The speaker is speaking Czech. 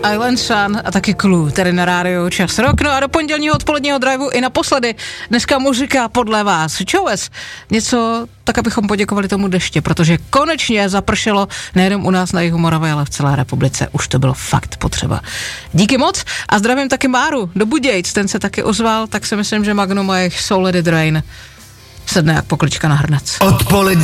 Island Sun a taky Clue, tady na rádiu Čas Rock. No a do pondělního odpoledního driveu i naposledy. Dneska muzika podle vás. Čoves, něco tak, abychom poděkovali tomu deště, protože konečně zapršelo nejenom u nás na jihu Moravy, ale v celé republice. Už to bylo fakt potřeba. Díky moc a zdravím taky Máru do Budějc, ten se taky ozval, tak si myslím, že Magnum a jejich Soul Let It Rain sedne jak poklička na hrnec. Odpolední